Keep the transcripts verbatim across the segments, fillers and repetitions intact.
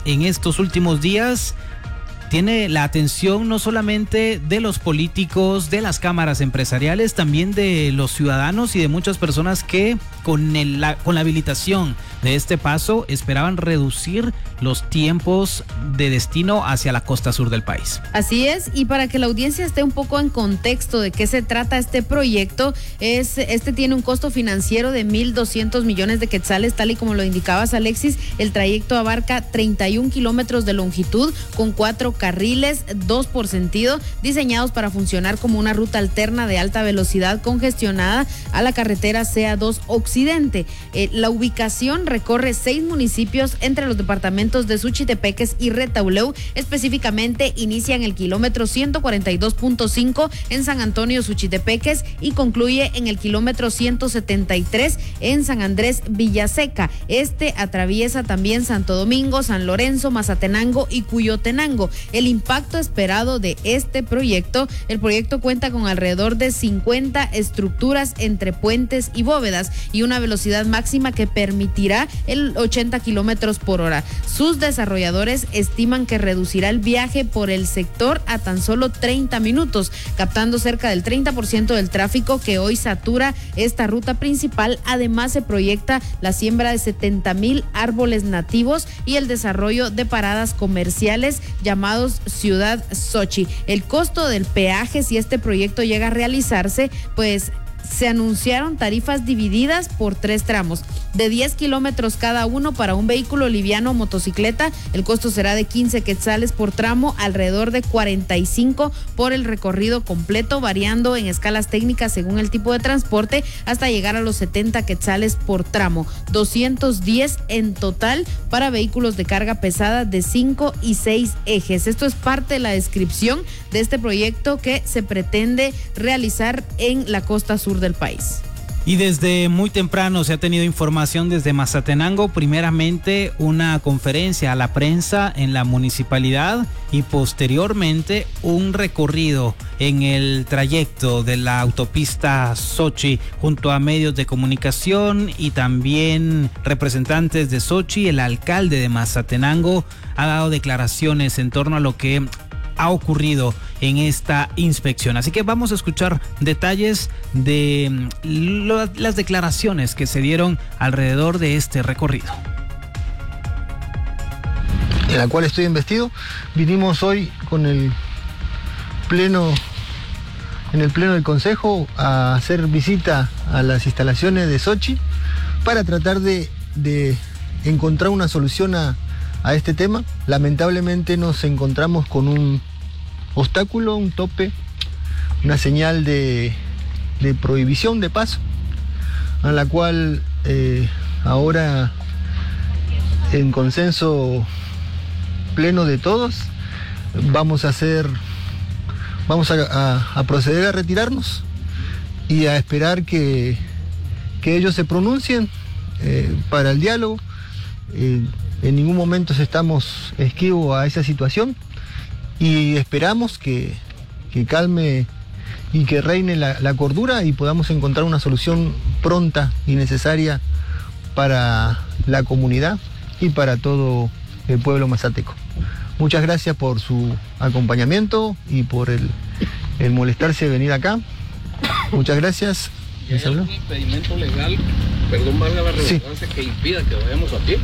en estos últimos días tiene la atención no solamente de los políticos, de las cámaras empresariales, también de los ciudadanos y de muchas personas que con, el, la, con la habilitación de este paso esperaban reducir los tiempos de destino hacia la costa sur del país. Así es, y para que la audiencia esté un poco en contexto de qué se trata este proyecto, es, este tiene un costo financiero de mil doscientos millones de quetzales, tal y como lo indicabas, Alexis. El trayecto abarca treinta y un kilómetros de longitud con cuatro carriles, dos por sentido, diseñados para funcionar como una ruta alterna de alta velocidad congestionada a la carretera C A dos Occidente. Eh, la ubicación recorre seis municipios entre los departamentos de Suchitepeques y Retauleu. Específicamente inicia en el kilómetro ciento cuarenta y dos punto cinco en San Antonio Suchitepeques y concluye en el kilómetro ciento setenta y tres en San Andrés Villaseca. Este atraviesa también Santo Domingo, San Lorenzo, Mazatenango y Cuyotenango. El impacto esperado de este proyecto, el proyecto cuenta con alrededor de cincuenta estructuras entre puentes y bóvedas y una velocidad máxima que permitirá el ochenta kilómetros por hora. Sus desarrolladores estiman que reducirá el viaje por el sector a tan solo treinta minutos, captando cerca del treinta por ciento del tráfico que hoy satura esta ruta principal. Además, se proyecta la siembra de setenta mil árboles nativos y el desarrollo de paradas comerciales llamados Ciudad Sochi. El costo del peaje, si este proyecto llega a realizarse, pues se anunciaron tarifas divididas por tres tramos de diez kilómetros cada uno para un vehículo liviano o motocicleta. El costo será de quince quetzales por tramo, alrededor de cuarenta y cinco por el recorrido completo, variando en escalas técnicas según el tipo de transporte, hasta llegar a los setenta quetzales por tramo, doscientos diez en total para vehículos de carga pesada de cinco y seis ejes. Esto es parte de la descripción de este proyecto que se pretende realizar en la costa sur del país. Y desde muy temprano se ha tenido información desde Mazatenango, primeramente una conferencia a la prensa en la municipalidad y posteriormente un recorrido en el trayecto de la autopista Sochi junto a medios de comunicación y también representantes de Sochi. El alcalde de Mazatenango ha dado declaraciones en torno a lo que ha ocurrido en esta inspección. Así que vamos a escuchar detalles de lo, las declaraciones que se dieron alrededor de este recorrido. En la cual estoy investido. Vinimos hoy con el pleno, en el pleno del Consejo a hacer visita a las instalaciones de Sochi para tratar de, de encontrar una solución a a este tema. Lamentablemente nos encontramos con un obstáculo, un tope, una señal de, de prohibición de paso, a la cual eh, ahora, en consenso pleno de todos, vamos a hacer, vamos a, a, a proceder a retirarnos y a esperar que, que ellos se pronuncien eh, para el diálogo. Eh, En ningún momento estamos esquivos a esa situación y esperamos que, que calme y que reine la, la cordura y podamos encontrar una solución pronta y necesaria para la comunidad y para todo el pueblo mazateco. Muchas gracias por su acompañamiento y por el, el molestarse de venir acá. Muchas gracias. ¿Y hay algún impedimento legal, perdón, valga la redundancia, sí, que impida que vayamos a pie?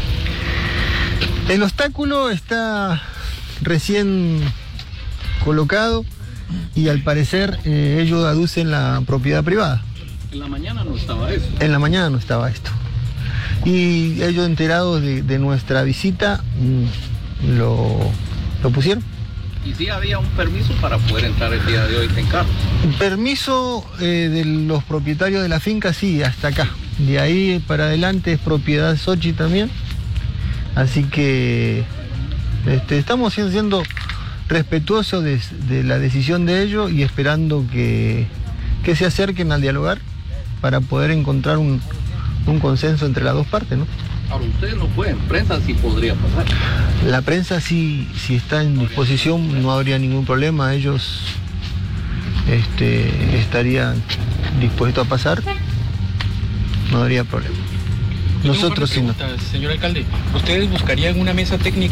El obstáculo está recién colocado y al parecer eh, ellos aducen la propiedad privada. En la mañana no estaba eso. En la mañana no estaba esto. Y ellos, enterados de, de nuestra visita, mmm, lo, lo pusieron. ¿Y sí había un permiso para poder entrar el día de hoy en carro? Permiso eh, de los propietarios de la finca, sí, hasta acá. De ahí para adelante es propiedad Sochi también. Así que este, estamos siendo respetuosos de, de la decisión de ellos y esperando que, que se acerquen al dialogar para poder encontrar un, un consenso entre las dos partes, ¿no? Ahora, ustedes no pueden, prensa sí podría pasar. La prensa sí, sí está en disposición, no habría ningún problema, ellos este, estarían dispuestos a pasar, no habría problema. Nosotros sí no. Señor alcalde, ¿ustedes buscarían una mesa técnica